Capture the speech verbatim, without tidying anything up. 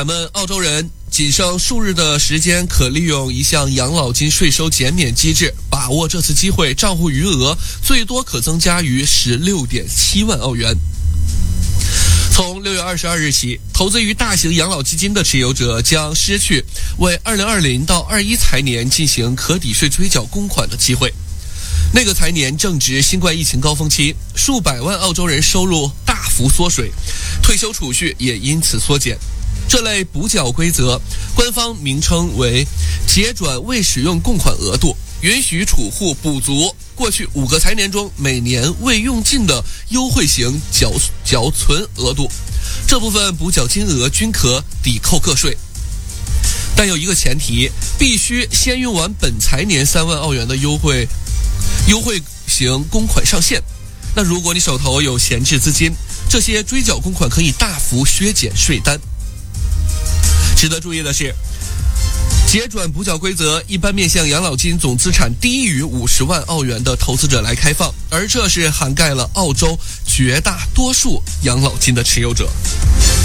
咱们澳洲人仅剩数日的时间，可利用一项养老金税收减免机制，把握这次机会，账户余额最多可增加于 十六点七万澳元。从六月二十二日起，投资于大型养老基金的持有者将失去为二零二零到二一财年进行可抵税追缴公款的机会。那个财年正值新冠疫情高峰期，数百万澳洲人收入大幅缩水，退休储蓄也因此缩减。这类补缴规则，官方名称为结转未使用供款额度，允许储户补足过去五个财年中每年未用尽的优惠型缴缴存额度，这部分补缴金额均可抵扣个税。但有一个前提，必须先用完本财年三万澳元的优惠优惠型公款上限。那如果你手头有闲置资金，这些追缴公款可以大幅削减税单。值得注意的是，结转补缴规则一般面向养老金总资产低于五十万澳元的投资者来开放，而这是涵盖了澳洲绝大多数养老金的持有者。